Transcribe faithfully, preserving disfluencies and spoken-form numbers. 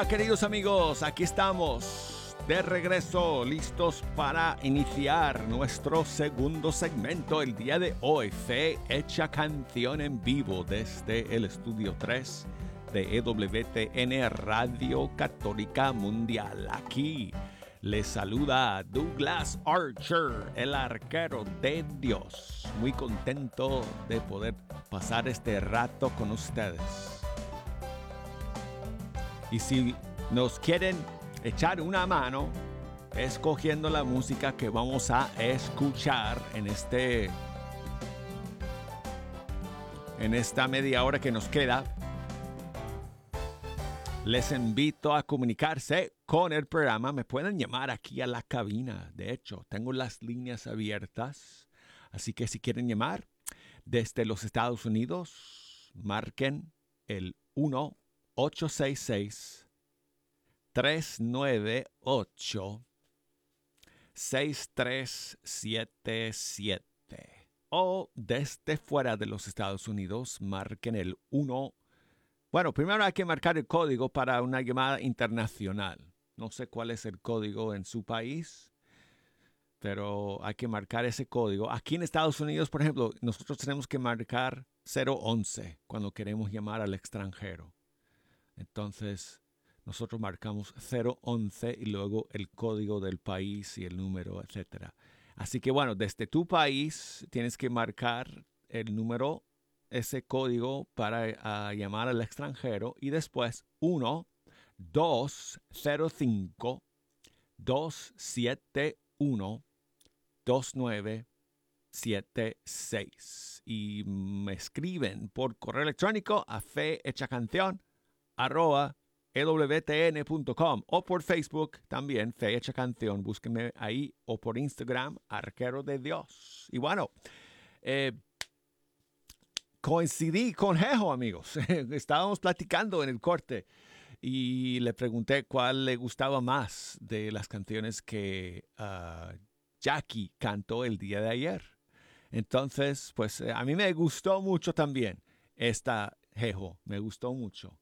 Hola queridos amigos, aquí estamos de regreso, listos para iniciar nuestro segundo segmento el día de hoy, Fe Hecha Canción en vivo desde el Estudio tres de E W T N Radio Católica Mundial. Aquí les saluda Douglas Archer, el arquero de Dios. Muy contento de poder pasar este rato con ustedes. Y si nos quieren echar una mano escogiendo la música que vamos a escuchar en este en esta media hora que nos queda, les invito a comunicarse con el programa. Me pueden llamar aquí a la cabina. De hecho, tengo las líneas abiertas. Así que si quieren llamar desde los Estados Unidos, marquen el uno ocho seis seis, tres nueve ocho, seis tres siete siete. O desde fuera de los Estados Unidos, marquen el uno. Bueno, primero hay que marcar el código para una llamada internacional. No sé cuál es el código en su país, pero hay que marcar ese código. Aquí en Estados Unidos, por ejemplo, nosotros tenemos que marcar cero once cuando queremos llamar al extranjero. Entonces, nosotros marcamos cero once y luego el código del país y el número, etcétera. Así que, bueno, desde tu país tienes que marcar el número, ese código para uh, llamar al extranjero y después uno dos cero cinco, dos siete uno, dos nueve siete seis. Y me escriben por correo electrónico a fehechacanción arroba e w t n punto com o por Facebook también, Fe Hecha Canción. Búsquenme ahí o por Instagram, Arquero de Dios. Y bueno, eh, coincidí con Jejo, amigos. Estábamos platicando en el corte y le pregunté cuál le gustaba más de las canciones que uh, Jackie cantó el día de ayer. Entonces, pues a mí me gustó mucho también esta Jejo, me gustó mucho.